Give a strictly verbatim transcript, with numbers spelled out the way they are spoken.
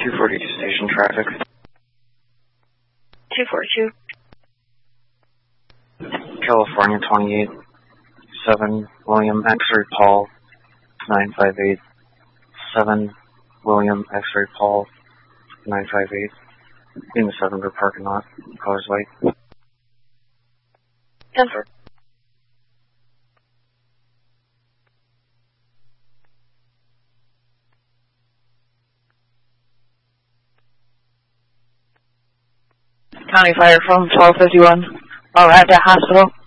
two forty-two station traffic. two forty-two. California twenty-eight, seven William X-ray Paul, nine five eight, seven William X-ray Paul, nine five eight, in the Sevender parking lot, Cars Light. Denver. County Fire from twelve fifty-one. All right, at the hospital.